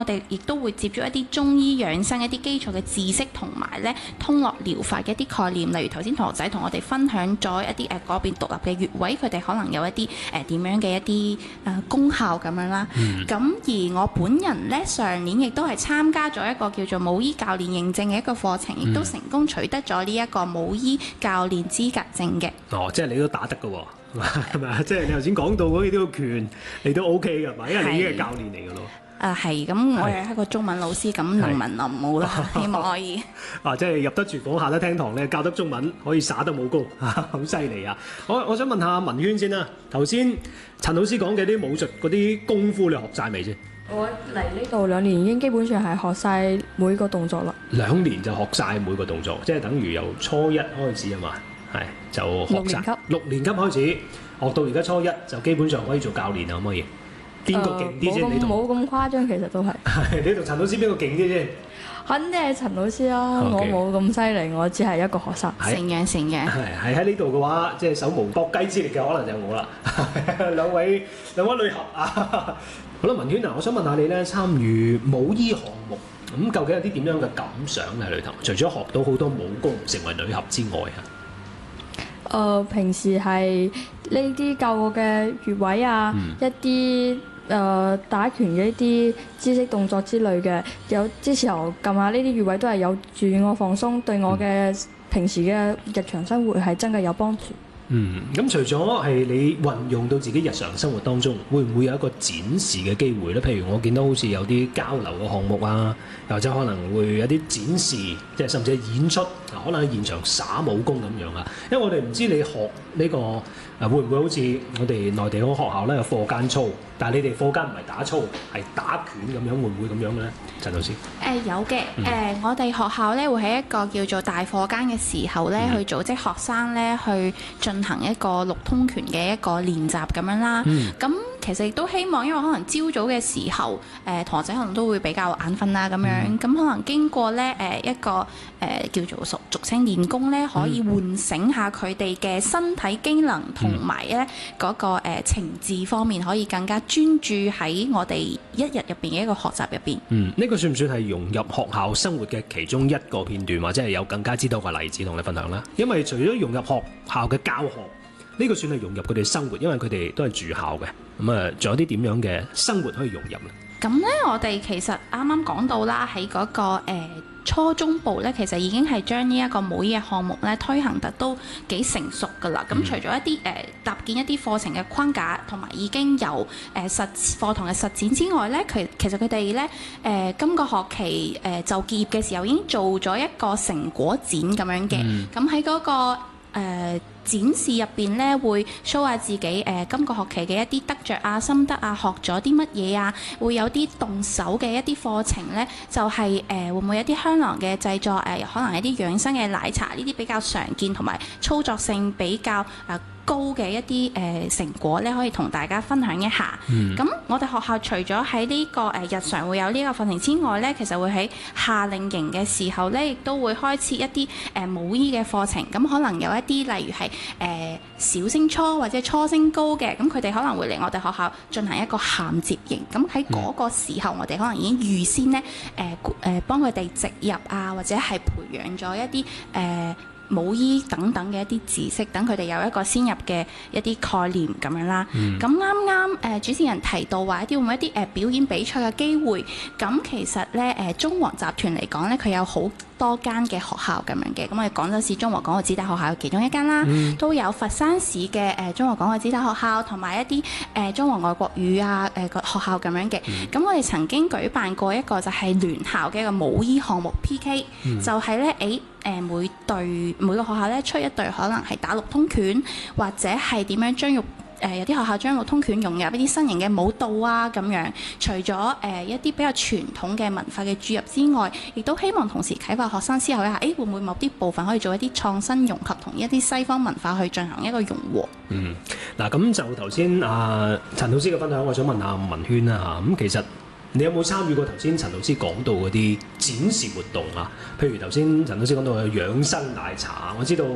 我哋亦都會接觸一啲中醫養生一啲基礎嘅知識，同埋咧通絡療法嘅一啲概念。例如頭先同學仔同我哋分享咗一啲嗰邊獨立嘅穴位，佢哋可能有一啲點樣嘅一啲功效咁樣啦。咁而我本人咧上年亦都係參加咗一個叫做武醫教練認證嘅一個課程，亦都成功取得咗呢一個武醫教練資格證嘅。 哦，即係你都打得㗎喎，係咪啊？即係你頭先講到嗰啲拳，你都 OK 㗎嘛？因為你已經係教練嚟㗎咯。 係咁，我係一個中文老師，咁能文能武啦，希望可以。 即係入得廚房，下得廳堂咧，教得中文，可以耍得武功，好犀利啊！我想問下文軒先啦，頭先陳老師講嘅啲武術嗰啲功夫，你學晒未先？ 我嚟呢度2年已經基本上係學晒每個動作啦。2 年就學晒每個動作，即係等於由初一開始啊嘛，係就學晒。6年級開始學到而家初一，就基本上可以做教練啊？可唔可以？邊個勁啲先？你同冇咁誇張，其實都係。 你同陳老師邊個勁啲先？ 肯定係陳老師啦，我冇咁犀利，我只係一個學生。 成樣。 係喺呢度嘅話，即係手無搏雞之力嘅，可能就係我啦。兩位女俠啊！好啦，文軒啊，我想問下你咧，參與武醫項目咁，究竟有啲點樣嘅感想喺裏頭？除咗學到好多武功，成為女俠之外啊， 平時係呢啲教過嘅穴位啊，一啲打拳嘅一啲姿勢動作之類嘅，有之前撳下呢啲穴位都係有助我放鬆，對我嘅平時嘅日常生活係真係有幫助。 咁除咗係你運用到自己日常生活當中，會唔會有一個展示嘅機會呢？譬如我見到好似有啲交流嘅項目啊，又或者可能會有啲展示，即係甚至係演出，可能喺現場耍武功咁樣啊。因為我哋唔知你學呢個會唔會好似我哋內地嗰個學校咧有課間操，但係你哋課間唔係打操，係打拳咁樣，會唔會咁樣嘅咧？陳老師？ 有嘅。我哋學校咧會喺一個叫做大課間嘅時候咧，去組織學生咧去進行一個六通拳嘅一個練習咁樣啦。咁其實亦都希望，因為可能朝早嘅時候，同學仔可能都會比較眼瞓啦咁樣，咁可能經過咧一個叫做俗稱練功咧，可以喚醒下佢哋嘅身體機能同埋咧嗰個情志方面，可以更加專注喺我哋一日入邊嘅一個學習入邊。 呢個算唔算係融入學校生活嘅其中一個片段，或者係有更加之多嘅例子同你分享啦？因為除咗融入學校嘅教學，呢個算係融入佢哋生活，因為佢哋都係住校嘅。咁啊，仲有啲點樣嘅生活可以融入咧？ 咁咧，我哋其實啱啱講到啦，喺嗰個初中部咧，其實已經係將呢一個武醫嘅項目咧推行得都幾成熟㗎啦。咁除咗一啲搭建一啲課程嘅框架，同埋已經有課堂嘅實踐之外咧，其實佢哋咧今個學期就結業嘅時候已經做咗一個成果展咁樣嘅。咁喺嗰個展示入邊咧，會 show 下自己今個學期嘅一啲得着啊、心得啊、學咗啲乜嘢啊，會有啲動手嘅一啲課程咧，就係會唔會有啲香囊嘅製作可能一啲養生嘅奶茶呢啲比較常見同埋操作性比較高嘅一啲成果咧，可以同大家分享一下。咁我哋學校除咗喺呢個日常會有呢個課程之外咧，其實會喺夏令營嘅時候咧，亦都會開設一啲武醫嘅課程。咁可能有一啲例如係小升初或者初升高嘅，咁佢哋可能會嚟我哋學校進行一個銜接營。咁喺嗰個時候，我哋可能已經預先咧幫佢哋植入啊，或者係培養咗一啲武醫等等嘅一啲知識，等佢哋有一個先入嘅一啲概念咁樣啦。咁啱啱主持人提到話會唔會一啲表演比賽嘅機會？咁其實咧中皇集團嚟講咧，佢有好多間嘅學校咁樣嘅。咁我哋廣州市中華廣愛子弟學校係其中一間啦，都有佛山市嘅中華廣愛子弟學校，同埋一啲中華愛國語啊個學校咁樣嘅。咁我哋曾經舉辦過一個就係聯校嘅一個武醫項目 PK，就係咧每個學校咧出一隊，可能係打六通拳，或者係點樣將有啲學校將六通拳融入一啲新型嘅舞蹈啊咁樣。除咗一啲比較傳統嘅文化嘅注入之外，亦都希望同時啟發學生思考一下，會唔會某啲部分可以做一啲創新融合，同一啲西方文化去進行一個融和。 嗱，咁就頭先陳老師嘅分享，我想問下文軒啦嚇。咁其實你有冇參與過頭先陳老師講到嗰啲展示活動啊？譬如頭先陳老師講到嘅養生奶茶，我知道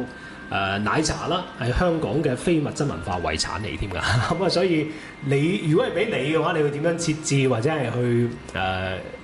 奶茶啦，係香港嘅非物質文化遺產嚟添㗎。咁啊，所以你如果係俾你嘅話，你會點樣設置或者係去